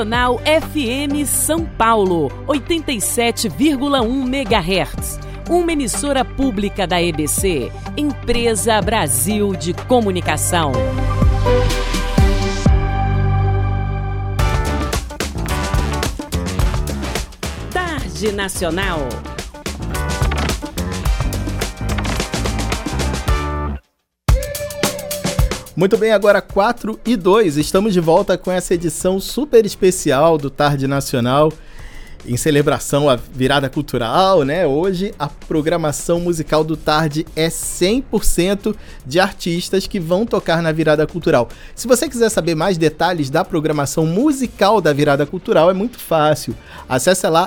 Nacional FM São Paulo, 87,1 MHz. Uma emissora pública da EBC, Empresa Brasil de Comunicação. Tarde Nacional. Muito bem, agora 4:02, estamos de volta com essa edição super especial do Tarde Nacional, em celebração à virada cultural, né? Hoje a programação musical do Tarde é 100% de artistas que vão tocar na virada cultural. Se você quiser saber mais detalhes da programação musical da virada cultural, é muito fácil. Acesse lá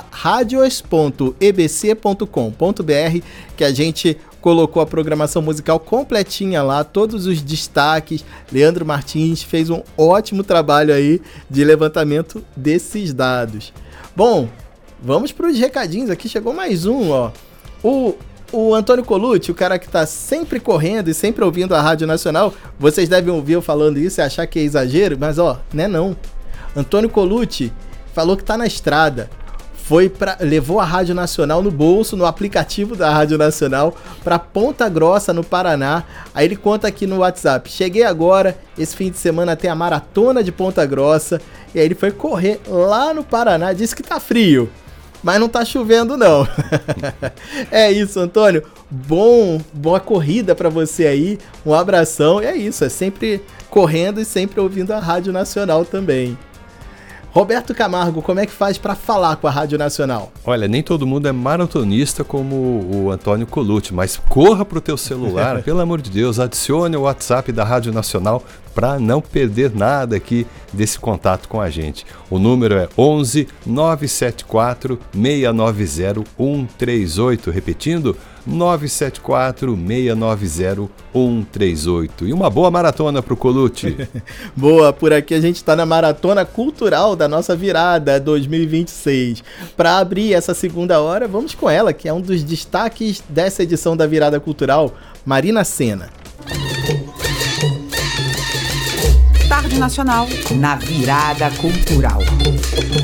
radios.ebc.com.br que a gente colocou a programação musical completinha lá, todos os destaques. Leandro Martins fez um ótimo trabalho aí de levantamento desses dados. Bom, vamos para os recadinhos aqui, chegou mais um, ó. O Antônio Colucci, o cara que tá sempre correndo e sempre ouvindo a Rádio Nacional, vocês devem ouvir eu falando isso e achar que é exagero, mas ó, né não. Antônio Colucci falou que tá na estrada. Levou a Rádio Nacional no bolso, no aplicativo da Rádio Nacional, para Ponta Grossa, no Paraná. Aí ele conta aqui no WhatsApp: cheguei agora, esse fim de semana tem a maratona de Ponta Grossa. E aí ele foi correr lá no Paraná, disse que tá frio, mas não tá chovendo não. É isso, Antônio, boa corrida para você aí, um abração. E é isso, é sempre correndo e sempre ouvindo a Rádio Nacional também. Roberto Camargo, como é que faz para falar com a Rádio Nacional? Olha, nem todo mundo é maratonista como o Antônio Colucci, mas corra pro teu celular, pelo amor de Deus, adicione o WhatsApp da Rádio Nacional para não perder nada aqui desse contato com a gente. O número é 11 974 690 138, repetindo, 974 690 138. E uma boa maratona pro Colucci. Boa, por aqui a gente está na maratona cultural da nossa virada 2026. Para abrir essa segunda hora, vamos com ela, que é um dos destaques dessa edição da virada cultural, Marina Sena. Tarde Nacional na virada cultural.